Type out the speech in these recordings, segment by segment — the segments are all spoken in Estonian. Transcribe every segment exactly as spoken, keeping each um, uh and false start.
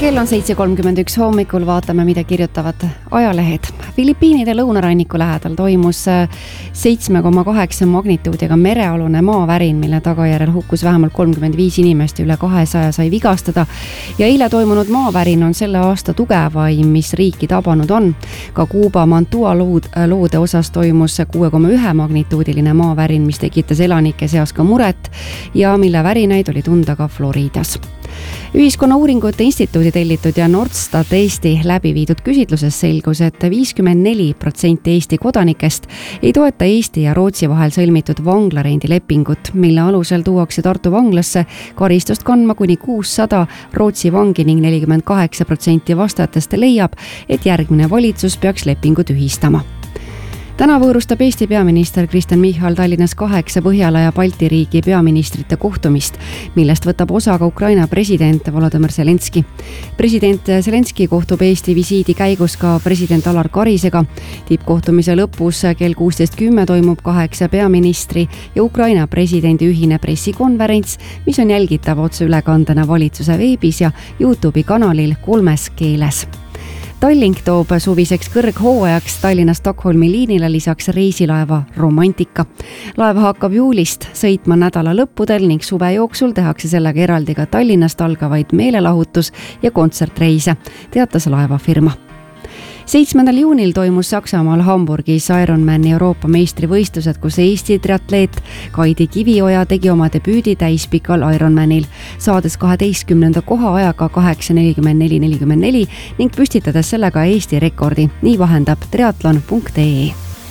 Kell on seitse kolmkümmend üks hommikul, vaatame, mida kirjutavad ajalehed. Filipiinide lõunaranniku lähedal toimus seitse koma kaheksa magnituudiga merealune maavärin, mille tagajärjel hukkus vähemalt kolmkümmend viis inimest, üle kahesaja sai vigastada. Ja eile toimunud maavärin on selle aasta tugevaim, mis riiki tabanud on. Ka Kuuba Mantua lood, loode osas toimus kuue koma ühe magnituudiline maavärin, mis tekitas elanike seas ka muret ja mille värinaid oli tunda ka Floridas. Ühiskonna uuringute instituudi tellitud ja Nordstat Eesti läbi viidud küsitluses selgus, et viiskümmend neli protsenti Eesti kodanikest ei toeta Eesti ja Rootsi vahel sõlmitud vanglarendi lepingut, mille alusel tuuakse Tartu vanglasse karistust kandma kuni kuussada Rootsi vangi ning nelikümmend kaheksa protsenti vastajatest leiab, et järgmine valitsus peaks lepingu tühistama. Täna võõrustab Eesti peaminister Kristen Michal Tallinnas kaheksa Põhjala ja Balti riigi peaministrite kohtumist, millest võtab osa ka Ukraina president Volodõmõr Zelenski. President Zelenski kohtub Eesti visiidi käigus ka president Alar Karisega. Tippkohtumise lõpus kell kuusteist kümme toimub kaheksa peaministri ja Ukraina presidendi ühine pressikonverents, mis on jälgitav otseülekandena valitsuse veebis ja YouTube'i kanalil kolmes keeles. Tallink toob suviseks kõrghooajaks Tallinna Stockholmi liinile lisaks reisilaeva Romantika. Laev hakkab juulist sõitma nädala lõppudel ning suve jooksul tehakse sellega eraldi ka Tallinnast algavaid meelelahutus- ja kontsertreise, teatas laevafirma. seitsmendal juunil toimus Saksamaal Hamburgis Ironmani Euroopa meistrivõistlused, kus Eesti triatleet Kaidi Kivioja tegi oma debüüdi täispikal Ironmanil, saades kaheteistkümnenda koha ajaga kaheksa nelikümmend neli nelikümmend neli ning püstitades sellega Eesti rekordi. Nii vahendab triatlon punkt ee.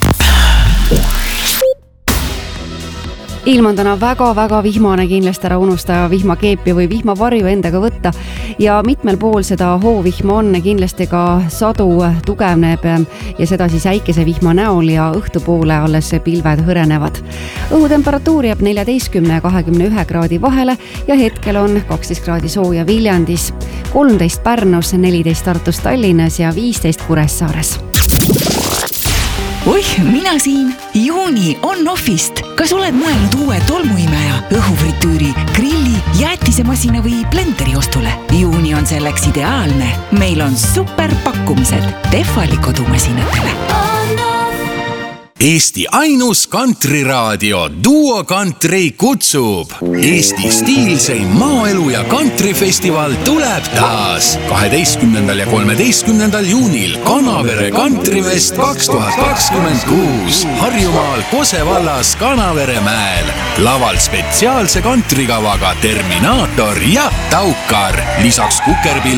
Ilm on täna väga-väga vihmane, kindlasti ära unusta vihmakeepi või vihmavarju endaga võtta ja mitmel pool seda hoovihma on, kindlasti ka sadu tugevneb ja seda siis äikesevihma näol ja õhtupoole alles pilved hõrenevad. Õhutemperatuur jääb neljateistkümne ja kahekümne ühe kraadi vahele ja hetkel on kaksteist kraadi sooja Viljandis, kolmteist Pärnus, neliteist Tartus, Tallinnas ja viisteist Kuressaares. Oih, mina siin. Juuni on offist. Kas oled mõelnud uue tolmuimeja, õhufritüüri, grilli, jäätisemasina või blenderi ostule? Juuni on selleks ideaalne. Meil on super pakkumised Tehvali kodumasinatele. Eesti ainus kantriraadio Duo Country kutsub. Eesti stiilseim maaelu ja kantrifestival tuleb taas. kaheteistkümnendal ja kolmeteistkümnendal juunil Kanavere Kantrifest kaks tuhat kakskümmend kuus Harjumaal Kose vallas Kanavere mäel. Laval spetsiaalse kantrikavaga Terminaator ja Taukar. Lisaks Kukerbil